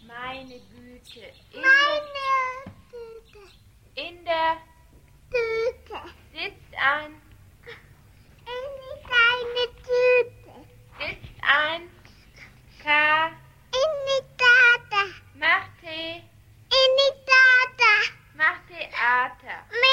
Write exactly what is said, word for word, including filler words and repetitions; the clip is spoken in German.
Meine Güte. In Meine Tüte. Der, in der Tüte. sitzt ein. In die kleine Tüte. Sitzt ein. K. In die Tata. Macht Tee. In die Tata. Macht Theater.